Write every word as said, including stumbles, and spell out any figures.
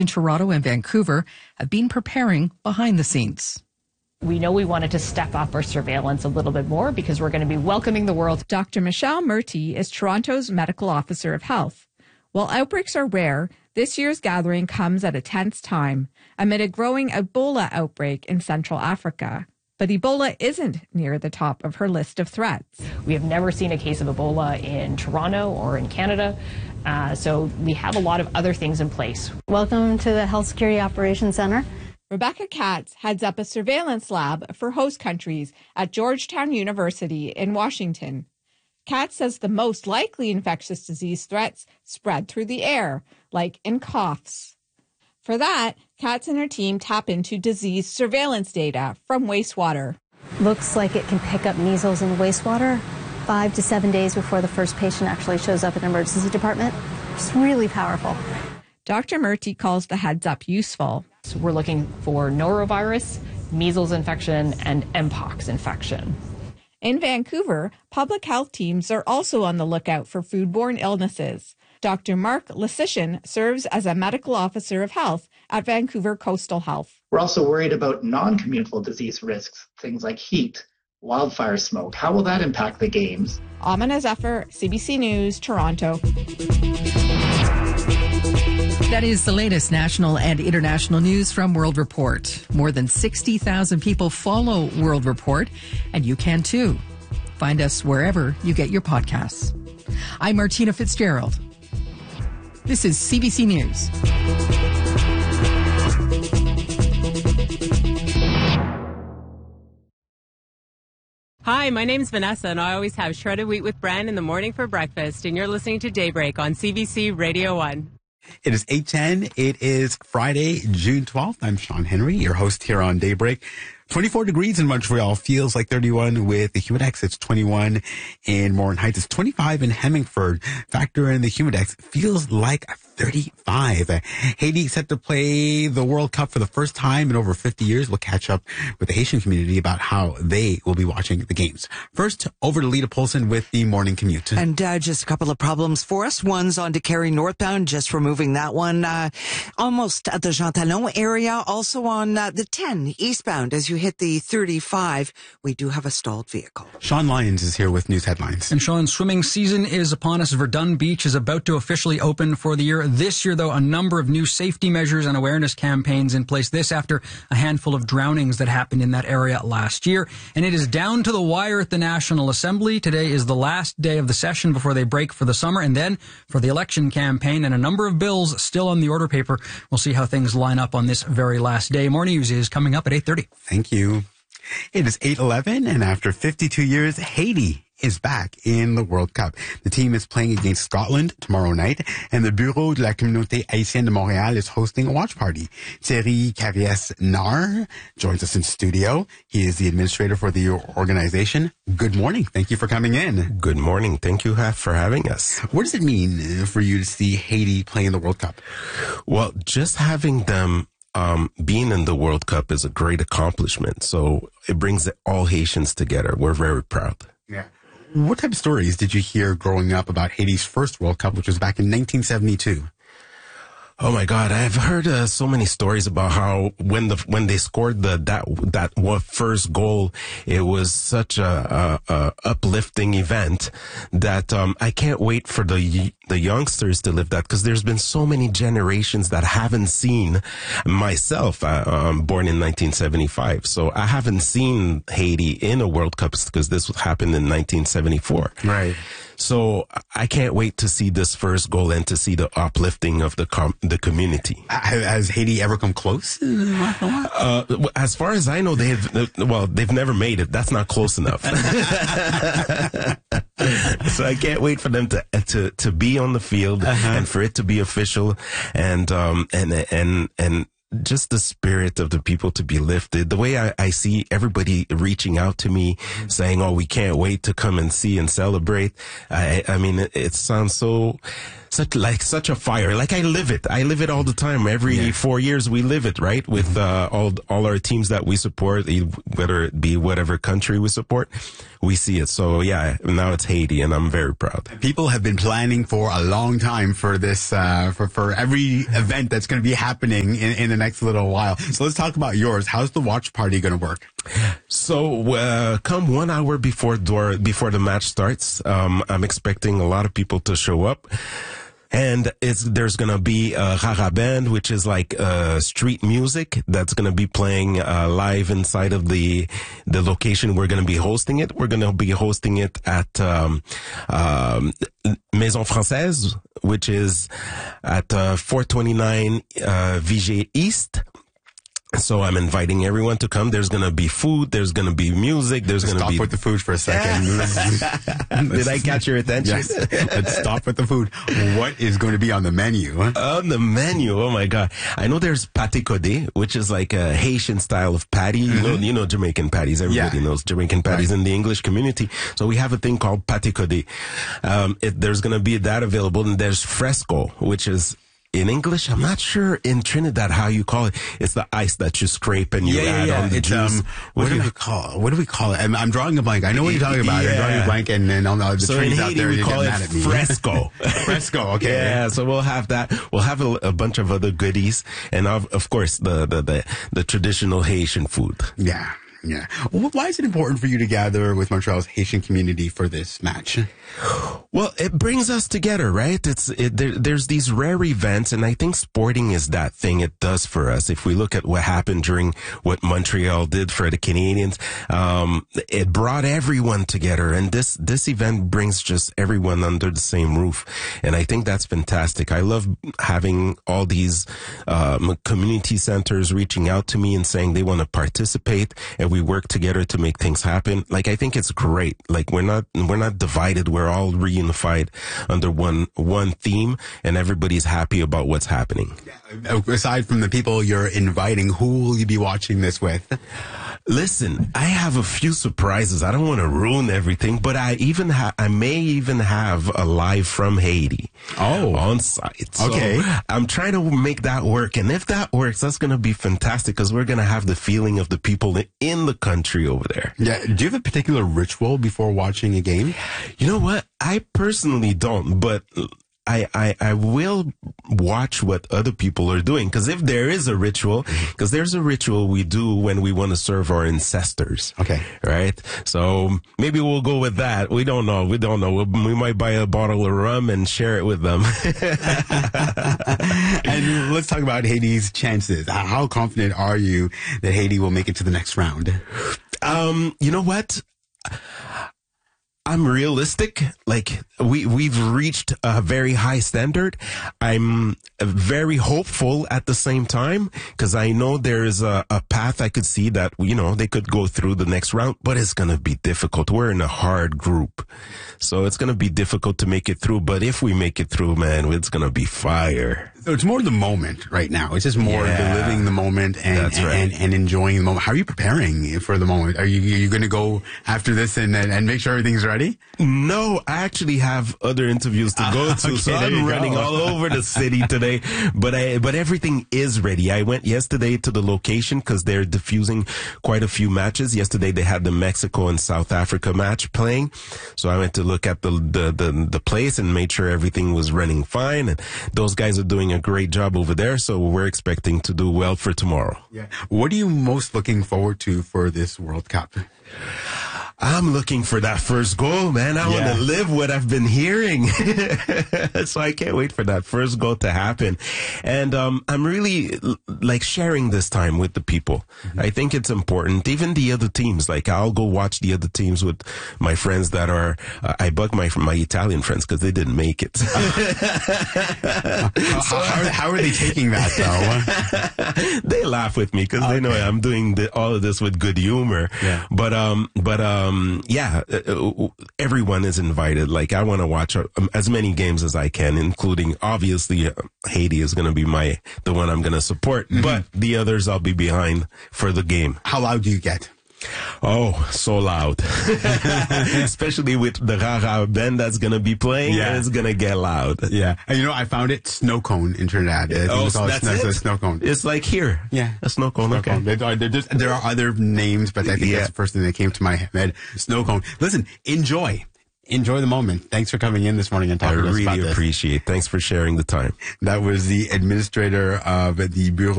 in Toronto and Vancouver have been preparing behind the scenes. We know we wanted to step up our surveillance a little bit more because we're going to be welcoming the world. Doctor Michelle Murty is Toronto's Medical Officer of Health. While outbreaks are rare, this year's gathering comes at a tense time amid a growing Ebola outbreak in Central Africa. But Ebola isn't near the top of her list of threats. We have never seen a case of Ebola in Toronto or in Canada, uh, so we have a lot of other things in place. Welcome to the Health Security Operations Center. Rebecca Katz heads up a surveillance lab for host countries at Georgetown University in Washington. Katz says the most likely infectious disease threats spread through the air, like in coughs. For that, Katz and her team tap into disease surveillance data from wastewater. Looks like it can pick up measles in wastewater five to seven days before the first patient actually shows up in an emergency department. It's really powerful. Doctor Murty calls the heads up useful. So we're looking for norovirus, measles infection, and mpox infection. In Vancouver, public health teams are also on the lookout for foodborne illnesses. Doctor Mark Lysician serves as a medical officer of health at Vancouver Coastal Health. We're also worried about non-communicable disease risks, things like heat, wildfire smoke. How will that impact the games? Amina Zephyr, C B C News, Toronto. That is the latest national and international news from World Report. More than sixty thousand people follow World Report, and you can too. Find us wherever you get your podcasts. I'm Martina Fitzgerald. This is C B C News. Hi, my name's Vanessa, and I always have shredded wheat with bran in the morning for breakfast, and you're listening to Daybreak on C B C Radio one. It is eight ten. It is Friday, June twelfth. I'm Sean Henry, your host here on Daybreak. twenty-four degrees in Montreal, feels like thirty-one with the Humidex. It's twenty-one in Morin Heights. It's twenty-five in Hemmingford. Factor in the Humidex, feels like thirty-five. Haiti set to play the World Cup for the first time in over fifty years. We'll catch up with the Haitian community about how they will be watching the games. First, over to Lita Polson with the morning commute. And uh, just a couple of problems for us. One's on DeCarry northbound, just removing that one uh, almost at the Jean Talon area. Also on uh, the ten eastbound as you hit the thirty-five. We do have a stalled vehicle. Sean Lyons is here with news headlines. And Sean, swimming season is upon us. Verdun Beach is about to officially open for the year. This year, though, a number of new safety measures and awareness campaigns in place. This after a handful of drownings that happened in that area last year. And it is down to the wire at the National Assembly. Today is the last day of the session before they break for the summer. And then for the election campaign and a number of bills still on the order paper. We'll see how things line up on this very last day. More news is coming up at eight thirty. Thank you. It is eight eleven, and after fifty-two years, Haiti is back in the World Cup. The team is playing against Scotland tomorrow night, and the Bureau de la Communauté Haïtienne de Montréal is hosting a watch party. Thierry Carriès-Nar joins us in studio. He is the administrator for the organization. Good morning. Thank you for coming in. Good morning. Thank you for having us. What does it mean for you to see Haiti play in the World Cup? Well, just having them Um, being in the World Cup is a great accomplishment. So it brings all Haitians together. We're very proud. Yeah. What type of stories did you hear growing up about Haiti's first World Cup, which was back in nineteen seventy-two? Oh my God, I've heard uh, so many stories about how when the when they scored the that that one first goal, it was such a, a, a uplifting event that um, I can't wait for the the youngsters to live that, because there's been so many generations that haven't seen. Myself, uh, I'm born in nineteen seventy-five, so I haven't seen Haiti in a World Cup because this happened in nineteen seventy-four. Right. So I can't wait to see this first goal and to see the uplifting of the com- the community. Has Haiti ever come close? Uh, as far as I know, they've well, they've never made it. That's not close enough. So I can't wait for them to to to be on the field uh-huh. and for it to be official, and um and and and. just the spirit of the people to be lifted. The way I, I see everybody reaching out to me saying, oh, we can't wait to come and see and celebrate. I, I mean, it, it sounds so, such like such a fire. Like I live it. I live it all the time. Every yeah. four years we live it, right? With uh, all all our teams that we support, whether it be whatever country we support, we see it. So yeah, now it's Haiti, and I'm very proud. People have been planning for a long time for this, uh, for for every event that's going to be happening in, in the next little while. So let's talk about yours. How's the watch party going to work? So uh, come one hour before door before the match starts, um, I'm expecting a lot of people to show up. And it's, there's going to be a Rara band, which is like, uh, street music that's going to be playing, uh, live inside of the, the location we're going to be hosting it. We're going to be hosting it at, um, um, Maison Française, which is at, uh, four twenty-nine, uh, Vigier East. So I'm inviting everyone to come. There's going to be food. There's going to be music. There's going to be... Stop with the food for a second. Did I catch your attention? Yes. Let's stop with the food. What is going to be on the menu? On the menu. Oh my God. I know there's pâté codé, which is like a Haitian style of patty. Mm-hmm. You know, you know, Jamaican patties. Everybody yeah. knows Jamaican patties right. in the English community. So we have a thing called pâté codé. Um, it, there's going to be that available. And there's fresco, which is, in English, I'm not sure in Trinidad how you call it. It's the ice that you scrape and you yeah, add yeah, on the it's, juice. Um, what, what do we call? What do we call it? I'm, I'm drawing a blank. I know what you're talking about. Yeah. I'm drawing a blank, and then on the, the so trees in out Haiti, there, we you call get it mad at me. fresco. Fresco. Okay. Yeah. So we'll have that. We'll have a, a bunch of other goodies, and of, of course the, the the the traditional Haitian food. Yeah. Yeah. Well, why is it important for you to gather with Montreal's Haitian community for this match? Well, it brings us together, right? It's it, there, there's these rare events, and I think sporting is that thing it does for us. If we look at what happened during what Montreal did for the Canadians, um, it brought everyone together, and this this event brings just everyone under the same roof, and I think that's fantastic. I love having all these um, community centers reaching out to me and saying they want to participate, and we work together to make things happen. Like, I think it's great. Like, we're not we're not divided. We're all reunified under one one theme, and everybody's happy about what's happening. Aside from the people you're inviting, who will you be watching this with? Listen, I have a few surprises. I don't want to ruin everything, but I even ha- I may even have a live from Haiti. Oh, on site. So okay. I'm trying to make that work, and if that works, that's going to be fantastic because we're going to have the feeling of the people in the country over there. Yeah. Do you have a particular ritual before watching a game? You know what? I personally don't, but I, I, I will watch what other people are doing. Because if there is a ritual, because there's a ritual we do when we want to serve our ancestors. Okay. Right? So maybe we'll go with that. We don't know. We don't know. We might buy a bottle of rum and share it with them. And let's talk about Haiti's chances. How confident are you that Haiti will make it to the next round? Um, you know what? I'm realistic. Like, we, we've reached a very high standard. I'm very hopeful at the same time because I know there's a, a path I could see that, you know, they could go through the next round, but it's going to be difficult. We're in a hard group. So it's going to be difficult to make it through. But if we make it through, man, it's going to be fire. So it's more the moment right now. It's just more Yeah. the living the moment and, That's and, right. and, and enjoying the moment. How are you preparing for the moment? Are you, are you going to go after this and, and, and make sure everything's ready? No, I actually have other interviews to go to, Okay, so there you I'm go. running all over the city today. But I, but everything is ready. I went yesterday to the location because they're diffusing quite a few matches. Yesterday they had the Mexico and South Africa match playing, so I went to look at the the the, the place and made sure everything was running fine. And those guys are doing a great job over there, so we're expecting to do well for tomorrow. Yeah. What are you most looking forward to for this World Cup? I'm looking for that first goal, man. I Yeah. want to live what I've been hearing. So I can't wait for that first goal to happen. And um, I'm really l- like sharing this time with the people. Mm-hmm. I think it's important. Even the other teams, like I'll go watch the other teams with my friends that are, uh, I bug my my Italian friends because they didn't make it. how, how, how are they taking that, though? They laugh with me because Okay. they know I'm doing the, all of this with good humor. Yeah. But um, but um, yeah, uh, uh, everyone is invited. Like I want to watch uh, um, as many games as I can, including obviously uh, Haiti is going to be my the one I'm going to support, Mm-hmm. but the others I'll be behind for the game. How loud do you get? Oh, so loud. Especially with the Rara band that's going to be playing. Yeah. It's going to get loud. Yeah. And you know, I found it snow cone in Trinidad. I think Oh, it's all that's snow, it? a snow cone. It's like here. Yeah. A snow cone. Snow Okay. cone. There, are, there, just, there are other names, but I think Yeah. that's the first thing that came to my head. Snow cone. Listen, enjoy. Enjoy the moment. Thanks for coming in this morning and I talking to us about really this. appreciate it. Thanks for sharing the time. That was the administrator of the Bureau